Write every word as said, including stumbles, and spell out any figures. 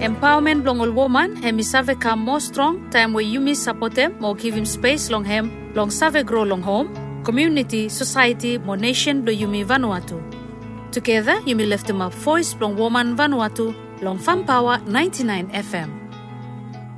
Empowerment long all woman hemi save come more strong time where you miss support them more give him space long hem long save grow long home community society more nation do you me Vanuatu. Together you may lift them up voice long woman Vanuatu long Fun Power ninety-nine F M.